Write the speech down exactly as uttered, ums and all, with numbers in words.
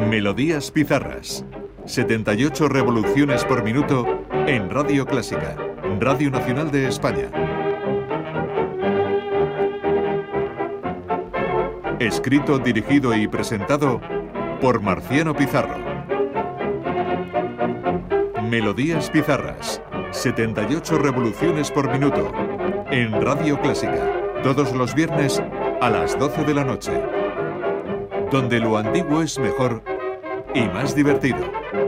Melodías Pizarras. setenta y ocho revoluciones por minuto en Radio Clásica, Radio Nacional de España. Escrito, dirigido y presentado por Marciano Pizarro. Melodías Pizarras. setenta y ocho revoluciones por minuto en Radio Clásica. Todos los viernes a las doce de la noche. Donde lo antiguo es mejor y más divertido.